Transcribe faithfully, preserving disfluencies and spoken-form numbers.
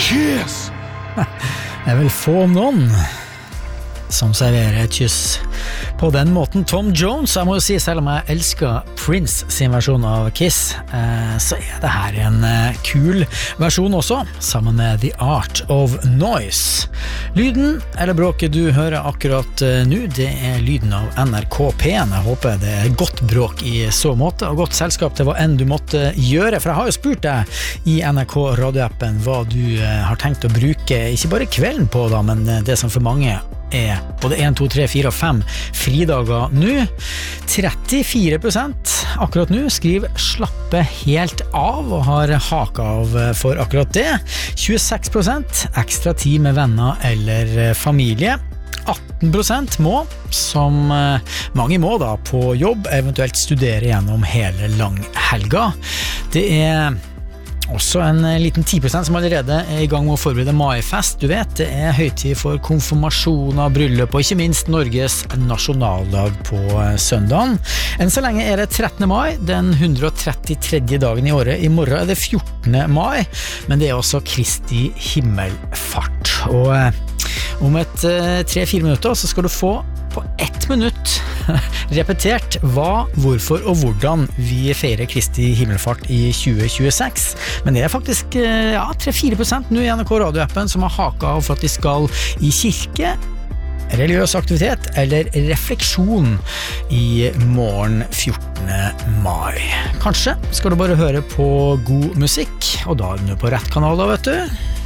Kiss! Det er vel få om noen som serverer et kyss på den måten. Tom Jones, jeg må jo si, selv om jeg elsker Prince sin versjon av Kiss, eh, så er det her en eh, kul versjon også, sammen med The Art of Noise. Lyden, eller bråket du hører akkurat eh, nå, det er lyden av N R K P en. Jeg håper det er godt bråk i så måte, og godt selskap til hva enn du måtte gjøre, for jeg har jo spurt deg i N R K radioappen hva du eh, har tenkt å bruke, ikke bare kvelden på da, men det som for mange er både en, to, tre, fire og fem fridager nå. trettifire prosent akkurat nå skriver slappe helt av og har haka av for akkurat det. tjueseks prosent ekstra tid med venner eller familie. atten prosent må, som mange må da, på jobb, eventuelt studere gjennom hele langhelga. Det er også en liten ti prosent som allerede er i gang med å forberede maifest. Du vet, det er høytid for konfirmasjon av bryllup, og ikke minst Norges nasjonaldag på søndagen. Enn så lenge er det trettende mai, den hundre og trettitredje dagen i året. I morgen er det fjortende mai, men det er også Kristi himmelfart. Og om et tre-fire minutter så skal du få på ett minutt repetert hva, hvorfor og hvordan vi feirer Kristi himmelfart i tjue tjueseks. Men det er faktisk ja, tre-fire prosent nå i N R K radioappen som har haka av for at de skal i kirke, religiøs aktivitet eller refleksjon i morgen fjortende mai. Kanskje skal du bare høre på god musikk, og da er du på rett kanal da, vet du.